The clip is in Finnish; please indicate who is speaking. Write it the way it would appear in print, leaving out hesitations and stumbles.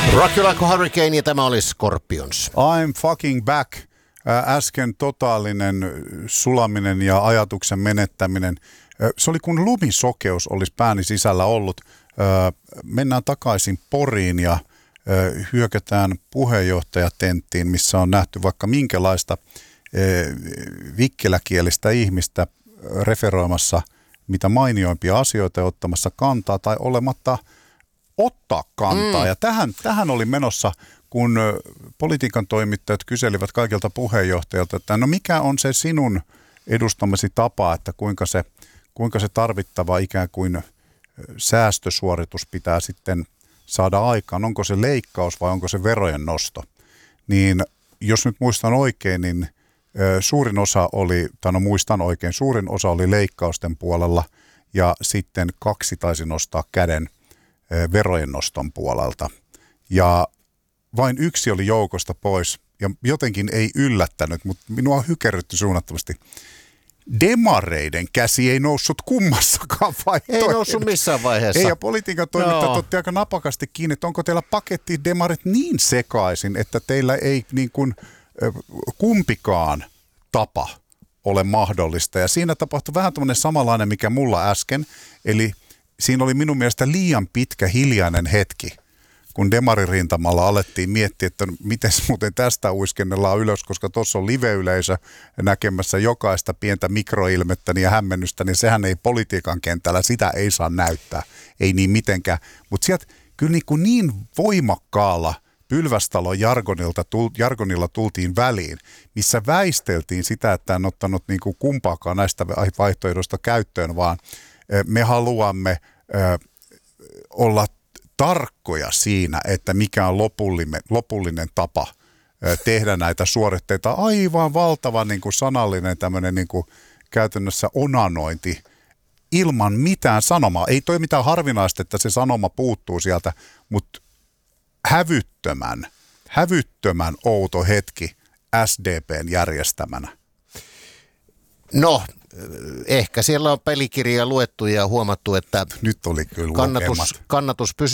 Speaker 1: Rock You Like a Hurricane ja tämä oli Scorpions.
Speaker 2: I'm fucking back. Äsken totaalinen sulaminen ja ajatuksen menettäminen. Se oli kun lumisokeus olisi pääni sisällä ollut. Mennään takaisin Poriin ja hyökätään puheenjohtajatenttiin, missä on nähty vaikka minkälaista vikkeläkielistä ihmistä referoimassa mitä mainioimpia asioita ja ottamassa kantaa tai olematta ottaa kantaa. Ja tähän oli menossa, kun politiikan toimittajat kyselivät kaikilta puheenjohtajilta, että no mikä on se sinun edustamasi tapa, että kuinka se tarvittava ikään kuin säästösuoritus pitää sitten saada aikaan. Onko se leikkaus vai onko se verojen nosto? Niin jos nyt muistan oikein, niin suurin osa oli leikkausten puolella ja sitten 2 taisi nostaa käden verojen noston puolelta. Ja vain 1 oli joukosta pois ja jotenkin ei yllättänyt, mutta minua on hykerrytty suunnattomasti. Demareiden käsi ei noussut kummassakaan vaihtoehdossa.
Speaker 1: Ei noussut missään vaiheessa.
Speaker 2: Ei, ja politiikan toimittajat otti aika napakasti kiinni, että onko teillä pakettidemarit niin sekaisin, että teillä ei niin kuin kumpikaan tapa ole mahdollista. Ja siinä tapahtui vähän tämmöinen samanlainen, mikä mulla äsken, eli siinä oli minun mielestä liian pitkä hiljainen hetki, kun demaririntamalla alettiin miettiä, että miten muuten tästä uiskennellaan ylös, koska tuossa on live-yleisö näkemässä jokaista pientä mikroilmettä ja hämmennystä, niin sehän ei politiikan kentällä, sitä ei saa näyttää, ei niin mitenkään. Mutta sieltä kyllä niin voimakkaalla Pylvästalon jargonilla tultiin väliin, missä väisteltiin sitä, että en ottanut niin kuin kumpaakaan näistä vaihtoehdoista käyttöön, vaan me haluamme olla tarkkoja siinä, että mikä on lopullinen tapa tehdä näitä suoritteita. Aivan valtava niin kuin sanallinen tämmöinen niin kuin käytännössä onanointi ilman mitään sanomaa. Ei toi mitään harvinaista, että se sanoma puuttuu sieltä, mutta hävyttömän outo hetki SDPn järjestämänä.
Speaker 1: No, ehkä siellä on pelikirja luettu ja huomattu, että
Speaker 2: nyt oli kyllä
Speaker 1: kannatus pysyy